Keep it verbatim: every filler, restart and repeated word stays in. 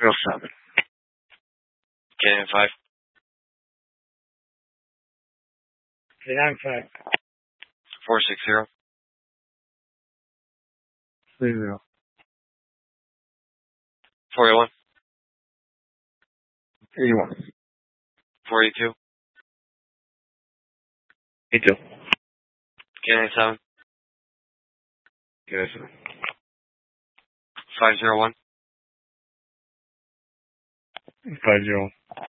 Real seven. Canadian five. Nine five. Four six zero. Three zero. Four eight one. Eighty one. Four eight two. Eight two. Canadian seven. Yes, sir. Five zero one. Five zero.